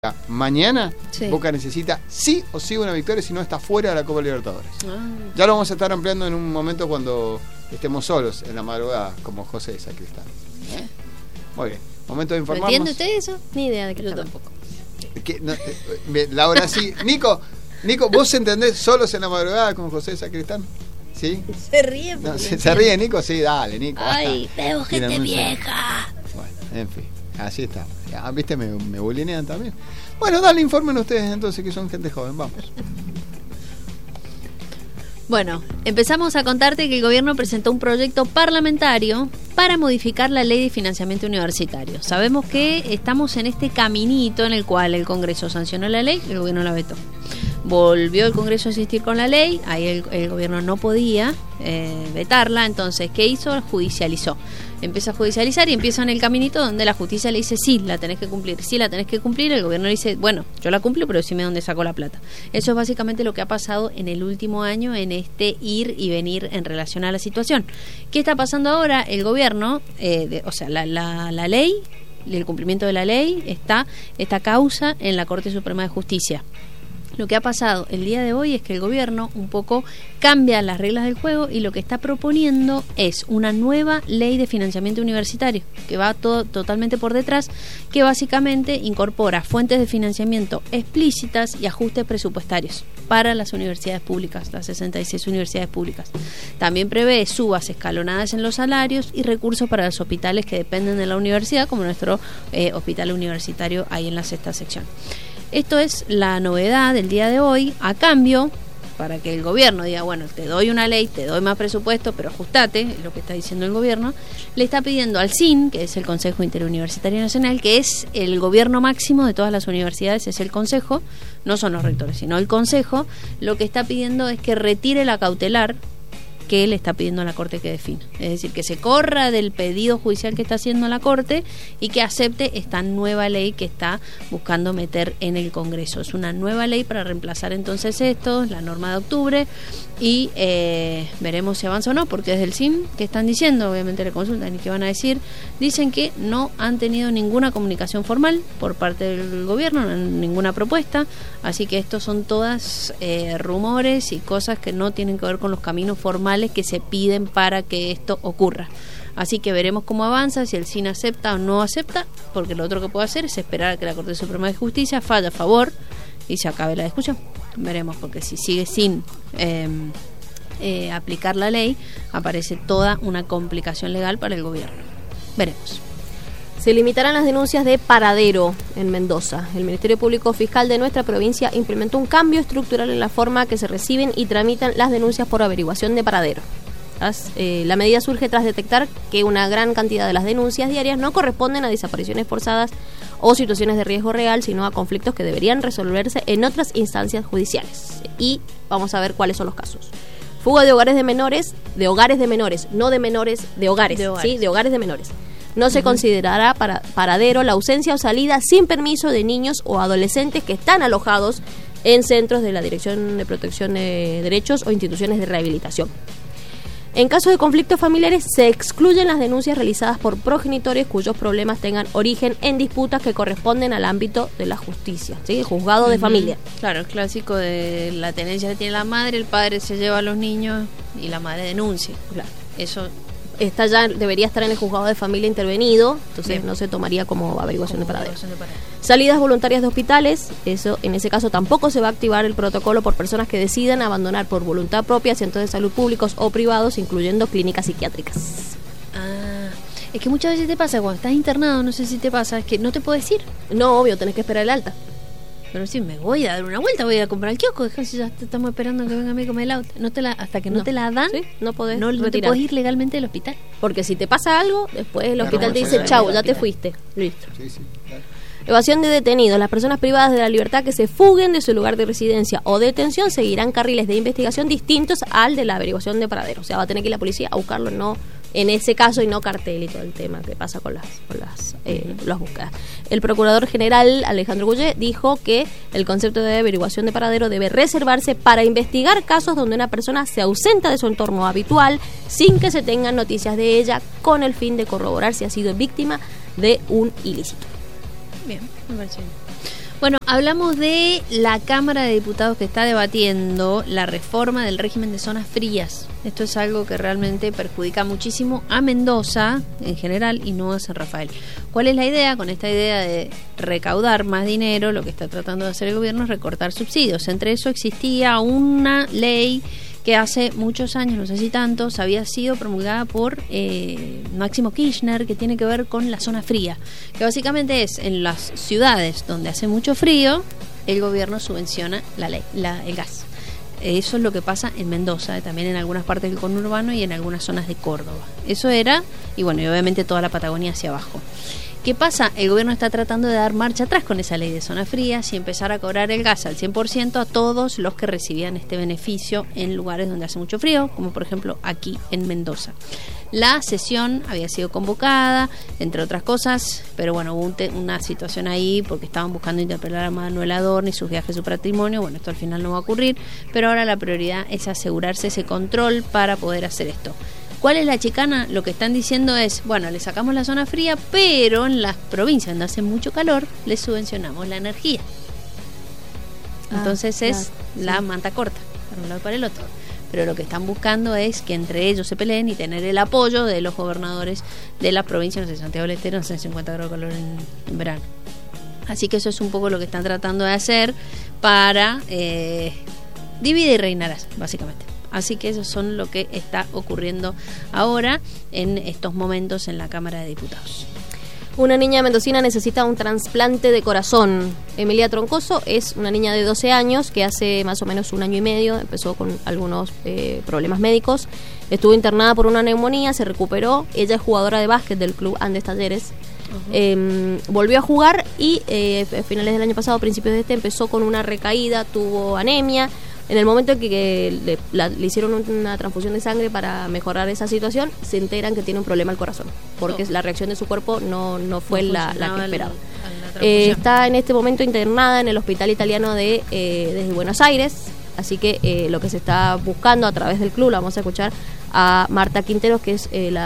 Mañana Sí. Boca necesita sí o sí una victoria, si no está fuera de la Copa Libertadores. Ya lo vamos a estar ampliando en un momento cuando estemos solos en la madrugada, como José Sacristán. Muy bien, momento de informarnos. ¿Entiende usted eso? Ni idea de qué Yo está. tampoco. Laura, sí. Nico, ¿vos entendés solos en la madrugada con José Sacristán? ¿Sí? Se ríe. No, ¿se ríe Nico? Sí, dale, Nico. Ay, veo gente Tienen un vieja. Bueno, en fin, así está. ¿Viste? Me bulinean también. Bueno, dale, informen ustedes entonces que son gente joven, vamos. Bueno, empezamos a contarte que el gobierno presentó un proyecto parlamentario para modificar la ley de financiamiento universitario. Sabemos que estamos en este caminito en el cual el Congreso sancionó la ley y el gobierno la vetó. Volvió el Congreso a insistir con la ley, ahí el gobierno no podía vetarla, entonces, ¿qué hizo? Judicializó. Empieza a judicializar y empieza en el caminito donde la justicia le dice, sí, la tenés que cumplir, el gobierno le dice, bueno, yo la cumplo, pero decime dónde sacó la plata. Eso es básicamente lo que ha pasado en el último año en este ir y venir en relación a la situación. ¿Qué está pasando ahora? El gobierno, la ley, el cumplimiento de la ley, esta causa en la Corte Suprema de Justicia. Lo que ha pasado el día de hoy es que el gobierno un poco cambia las reglas del juego y lo que está proponiendo es una nueva ley de financiamiento universitario que va totalmente por detrás, que básicamente incorpora fuentes de financiamiento explícitas y ajustes presupuestarios para las universidades públicas, las 66 universidades públicas. También prevé subas escalonadas en los salarios y recursos para los hospitales que dependen de la universidad, como nuestro hospital universitario ahí en la sexta sección. Esto es la novedad del día de hoy, a cambio, para que el gobierno diga, bueno, te doy una ley, te doy más presupuesto, pero ajustate, es lo que está diciendo el gobierno, le está pidiendo al CIN, que es el Consejo Interuniversitario Nacional, que es el gobierno máximo de todas las universidades, es el consejo, no son los rectores, sino el consejo, lo que está pidiendo es que retire la cautelar que le está pidiendo a la Corte que defina. Es decir, que se corra del pedido judicial que está haciendo la Corte y que acepte esta nueva ley que está buscando meter en el Congreso. Es una nueva ley para reemplazar entonces esto, la norma de octubre, y veremos si avanza o no, porque desde el CIN, ¿qué están diciendo? Obviamente le consultan y qué van a decir. Dicen que no han tenido ninguna comunicación formal por parte del gobierno, ninguna propuesta, así que estos son todas rumores y cosas que no tienen que ver con los caminos formales que se piden para que esto ocurra. Así que veremos cómo avanza, si el CIN acepta o no acepta, porque lo otro que puede hacer es esperar a que la Corte Suprema de Justicia falle a favor y se acabe la discusión. Veremos, porque si sigue sin aplicar la ley, aparece toda una complicación legal para el gobierno. Veremos. Se limitarán las denuncias de paradero en Mendoza. El Ministerio Público Fiscal de nuestra provincia implementó un cambio estructural en la forma que se reciben y tramitan las denuncias por averiguación de paradero. La medida surge tras detectar que una gran cantidad de las denuncias diarias no corresponden a desapariciones forzadas o situaciones de riesgo real, sino a conflictos que deberían resolverse en otras instancias judiciales. Y vamos a ver cuáles son los casos. Fuga de hogares de menores, no de menores, de hogares, ¿sí? De hogares de menores. No se considerará paradero la ausencia o salida sin permiso de niños o adolescentes que están alojados en centros de la Dirección de Protección de Derechos o instituciones de rehabilitación. En caso de conflictos familiares, se excluyen las denuncias realizadas por progenitores cuyos problemas tengan origen en disputas que corresponden al ámbito de la justicia, ¿sí? Juzgado de familia. Claro, el clásico de la tenencia que tiene la madre, el padre se lleva a los niños y la madre denuncia. Claro. Eso ya debería estar en el juzgado de familia intervenido, entonces bien, no se tomaría como averiguación de paradero. averiguación de paradero. Salidas voluntarias de hospitales, en ese caso tampoco se va a activar el protocolo por personas que decidan abandonar por voluntad propia centros de salud públicos o privados, incluyendo clínicas psiquiátricas. Es que muchas veces te pasa, cuando estás internado, no sé si te pasa, es que no te puedes ir. No, obvio, tenés que esperar el alta. Pero si me voy a dar una vuelta, voy a comprar el kiosco, si ya estamos esperando que venga a mí a comer el auto. Hasta que no te la dan, ¿sí? No podés no te podés ir legalmente del hospital. Porque si te pasa algo, después el hospital te dice, sí, chau, sí, ya te fuiste. Listo. Sí, claro. Evasión de detenidos. Las personas privadas de la libertad que se fuguen de su lugar de residencia o detención seguirán carriles de investigación distintos al de la averiguación de paradero. O sea, va a tener que ir la policía a buscarlo, no en ese caso, y no cartel y todo el tema que pasa con las búsquedas. El procurador general Alejandro Gullet dijo que el concepto de averiguación de paradero debe reservarse para investigar casos donde una persona se ausenta de su entorno habitual sin que se tengan noticias de ella, con el fin de corroborar si ha sido víctima de un ilícito. Bien, me parece bien. Bueno, hablamos de la Cámara de Diputados que está debatiendo la reforma del régimen de zonas frías. Esto es algo que realmente perjudica muchísimo a Mendoza en general y no a San Rafael. ¿Cuál es la idea? Con esta idea de recaudar más dinero, lo que está tratando de hacer el gobierno es recortar subsidios. Entre eso existía una ley que hace muchos años, no sé si tantos, había sido promulgada por Máximo Kirchner, que tiene que ver con la zona fría, que básicamente es en las ciudades donde hace mucho frío, el gobierno subvenciona el gas. Eso es lo que pasa en Mendoza, también en algunas partes del conurbano y en algunas zonas de Córdoba. Eso era, y bueno, y obviamente toda la Patagonia hacia abajo. ¿Qué pasa? El gobierno está tratando de dar marcha atrás con esa ley de zonas frías y empezar a cobrar el gas al 100% a todos los que recibían este beneficio en lugares donde hace mucho frío, como por ejemplo aquí en Mendoza. La sesión había sido convocada, entre otras cosas, pero bueno, hubo una situación ahí porque estaban buscando interpelar a Manuel Adorni y sus viajes, su patrimonio. Bueno, esto al final no va a ocurrir, pero ahora la prioridad es asegurarse ese control para poder hacer esto. ¿Cuál es la chicana? Lo que están diciendo es, bueno, le sacamos la zona fría, pero en las provincias donde hace mucho calor, les subvencionamos la energía. Entonces es la manta corta, para un lado y para el otro. Pero lo que están buscando es que entre ellos se peleen y tener el apoyo de los gobernadores de las provincias, no sé, Santiago del Estero, no sé, 50 grados de calor en verano. Así que eso es un poco lo que están tratando de hacer para divide y reinarás, básicamente. Así que eso son lo que está ocurriendo ahora en estos momentos en la Cámara de Diputados. Una niña mendocina necesita un trasplante de corazón. Emilia Troncoso es una niña de 12 años que hace más o menos 1 año y medio empezó con algunos problemas médicos. Estuvo internada por una neumonía, se recuperó. Ella es jugadora de básquet del club Andes Talleres. Volvió a jugar y a finales del año pasado, principios de este, empezó con una recaída, tuvo anemia. En el momento en que le hicieron una transfusión de sangre para mejorar esa situación, se enteran que tiene un problema al corazón, porque la reacción de su cuerpo no fue la que esperaba. Está en este momento internada en el Hospital Italiano desde Buenos Aires, así que lo que se está buscando a través del club, la vamos a escuchar a Marta Quinteros, que es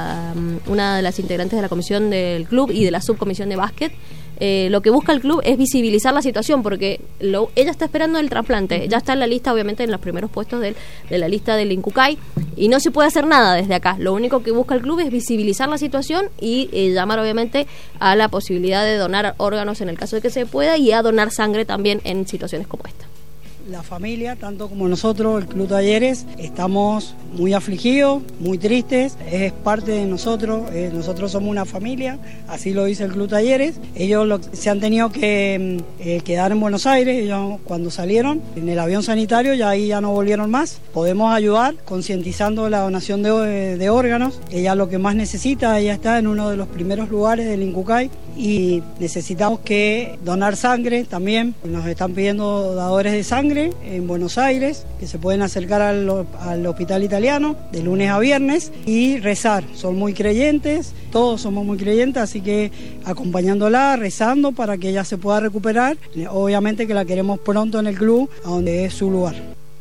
una de las integrantes de la comisión del club y de la subcomisión de básquet. Lo que busca el club es visibilizar la situación, porque ella está esperando el trasplante, ya está en la lista, obviamente en los primeros puestos de la lista del INCUCAI, y no se puede hacer nada desde acá. Lo único que busca el club es visibilizar la situación y llamar obviamente a la posibilidad de donar órganos en el caso de que se pueda, y a donar sangre también en situaciones como esta. La familia, tanto como nosotros, el Club Talleres, estamos muy afligidos, muy tristes, es parte de nosotros, nosotros somos una familia, así lo dice el Club Talleres. Ellos se han tenido que quedar en Buenos Aires, ellos cuando salieron en el avión sanitario ya no volvieron más. Podemos ayudar concientizando la donación de órganos, ella lo que más necesita, ella está en uno de los primeros lugares del INCUCAI y necesitamos que donar sangre también. Nos están pidiendo dadores de sangre en Buenos Aires, que se pueden acercar al Hospital Italiano de lunes a viernes y rezar. Son muy creyentes, todos somos muy creyentes, así que acompañándola, rezando para que ella se pueda recuperar. Obviamente que la queremos pronto en el club, a donde es su lugar.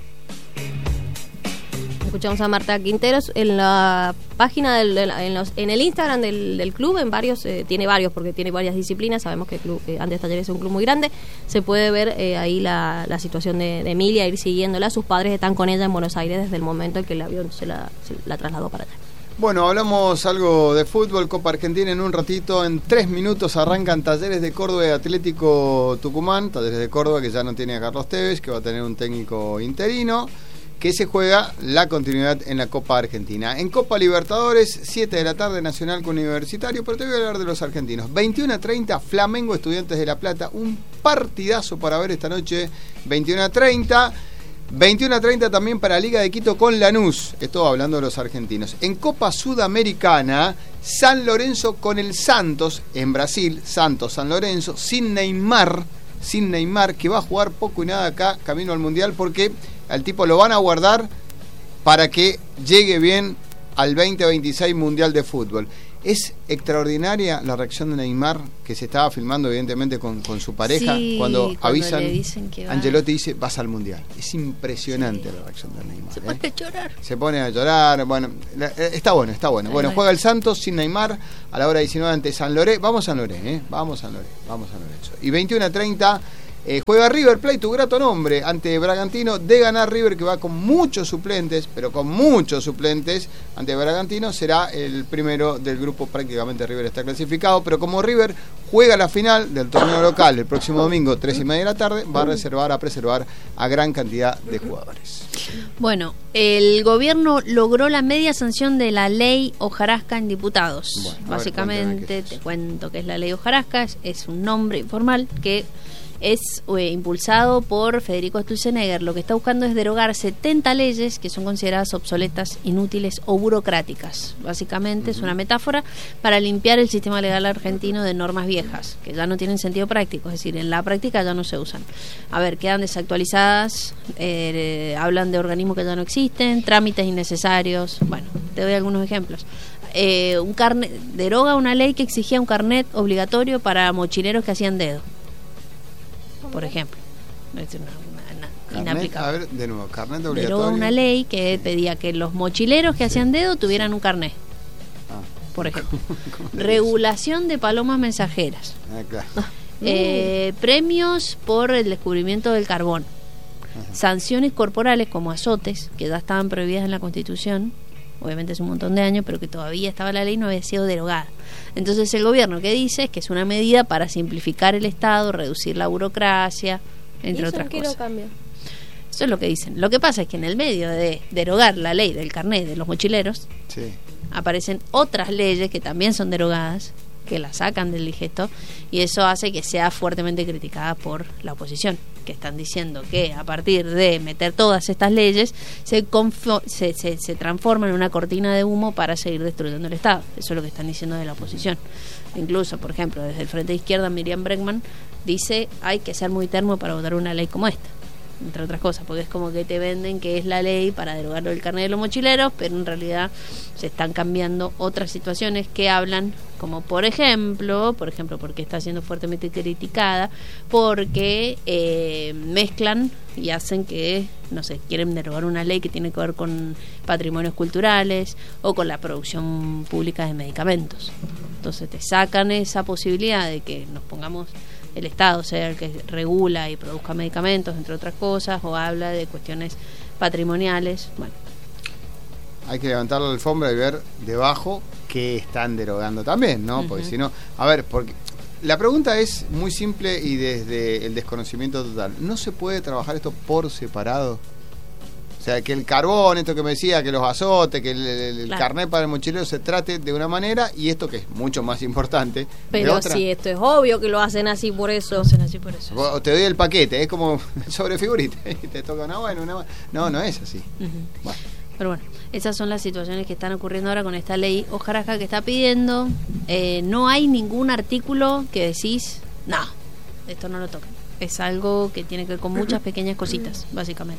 Escuchamos a Marta Quinteros en la página en el Instagram del club, en varios, tiene varios porque tiene varias disciplinas. Sabemos que el club Andes Talleres es un club muy grande. Se puede ver ahí la situación de Emilia, ir siguiéndola. Sus padres están con ella en Buenos Aires desde el momento en que el avión se la trasladó para allá. Bueno, hablamos algo de fútbol, Copa Argentina en un ratito. En 3 minutos arrancan Talleres de Córdoba y Atlético Tucumán. Talleres de Córdoba, que ya no tiene a Carlos Tevez, que va a tener un técnico interino, que se juega la continuidad en la Copa Argentina. En Copa Libertadores, 7 de la tarde, Nacional con Universitario, pero te voy a hablar de los argentinos. 21:30, Flamengo Estudiantes de La Plata, un partidazo para ver esta noche. 21:30. 21:30 también para Liga de Quito con Lanús. Estoy hablando de los argentinos. En Copa Sudamericana, San Lorenzo con el Santos en Brasil. Santos, San Lorenzo, sin Neymar, que va a jugar poco y nada acá, camino al Mundial, porque al tipo lo van a guardar para que llegue bien al 2026 Mundial de Fútbol. Es extraordinaria la reacción de Neymar, que se estaba filmando evidentemente con su pareja, sí, cuando avisan, Ancelotti dice, vas al Mundial. Es impresionante, sí, la reacción de Neymar. Se pone a llorar. Se pone a llorar, bueno, está bueno. Bueno, juega el Santos sin Neymar a la hora 19 ante San Lorenzo. Vamos a San Lorenzo, Vamos a San Lorenzo. Y 21:30 Juega River Plate, tu grato nombre, ante Bragantino. De ganar River, que va con muchos suplentes, pero con muchos suplentes, ante Bragantino, será el primero del grupo. Prácticamente River está clasificado, pero como River juega la final del torneo local el próximo domingo, 3:30 de la tarde, va a preservar a gran cantidad de jugadores. Bueno, el gobierno logró la media sanción de la ley hojarasca en diputados. Bueno, básicamente, te cuento que es la ley hojarasca, es un nombre informal que es impulsado por Federico Sturzenegger. Lo que está buscando es derogar 70 leyes que son consideradas obsoletas, inútiles o burocráticas. Básicamente es una metáfora para limpiar el sistema legal argentino de normas viejas, que ya no tienen sentido práctico, es decir, en la práctica ya no se usan. A ver, quedan desactualizadas, hablan de organismos que ya no existen, trámites innecesarios. Bueno, te doy algunos ejemplos. Un carnet, deroga una ley que exigía un carnet obligatorio para mochileros que hacían dedo, por ejemplo. Es inaplicable. A ver, de nuevo, carnet obligatorio. Deroga una ley que pedía que los mochileros que hacían dedo tuvieran un carnet, por ejemplo. Regulación de palomas mensajeras. Claro. Premios por el descubrimiento del carbón. Sanciones corporales como azotes, que ya estaban prohibidas en la Constitución. Obviamente es un montón de años, pero que todavía estaba la ley, no había sido derogada. Entonces el gobierno que dice es que es una medida para simplificar el Estado, reducir la burocracia, entre otras cosas. Eso es lo que dicen. Lo que pasa es que en el medio de derogar la ley del carnet de los mochileros, aparecen otras leyes que también son derogadas, que la sacan del digesto, y eso hace que sea fuertemente criticada por la oposición, que están diciendo que a partir de meter todas estas leyes se transforma en una cortina de humo para seguir destruyendo el Estado. Eso es lo que están diciendo de la oposición. Incluso, por ejemplo, desde el Frente de Izquierda, Miriam Bregman dice hay que ser muy termo para votar una ley como esta, entre otras cosas, porque es como que te venden que es la ley para derogar el carnet de los mochileros, pero en realidad se están cambiando otras situaciones que hablan, como por ejemplo, porque está siendo fuertemente criticada, porque mezclan y hacen que, no sé, quieren derogar una ley que tiene que ver con patrimonios culturales o con la producción pública de medicamentos. Entonces te sacan esa posibilidad de que nos pongamos, el Estado sea el que regula y produzca medicamentos, entre otras cosas, o habla de cuestiones patrimoniales. Bueno, hay que levantar la alfombra y ver debajo qué están derogando también, ¿no? Porque si no, a ver, porque la pregunta es muy simple y desde el desconocimiento total. ¿No se puede trabajar esto por separado? O sea, que el carbón, esto que me decía, que los azotes, que el carnet para el mochilero se trate de una manera, y esto que es mucho más importante. Pero si esto es obvio que lo hacen así por eso. O te doy el paquete, es como sobre figurita, te toca una buena, una mala. No es así. Bueno. Pero bueno, esas son las situaciones que están ocurriendo ahora con esta ley hojarasca que está pidiendo. No hay ningún artículo que decís, no, esto no lo tocan. Es algo que tiene que ver con muchas pequeñas cositas, básicamente.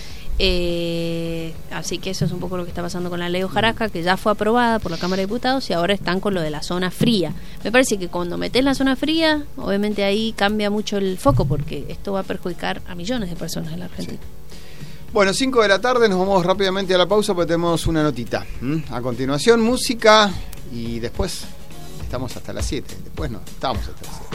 Así que eso es un poco lo que está pasando con la ley hojarasca, que ya fue aprobada por la Cámara de Diputados, y ahora están con lo de la zona fría. Me parece que cuando metés la zona fría, obviamente ahí cambia mucho el foco, porque esto va a perjudicar a millones de personas en la Argentina. Bueno, 5 de la tarde, nos vamos rápidamente a la pausa porque tenemos una notita. A continuación, música, y después estamos hasta las 7. Después no, estamos hasta las 7.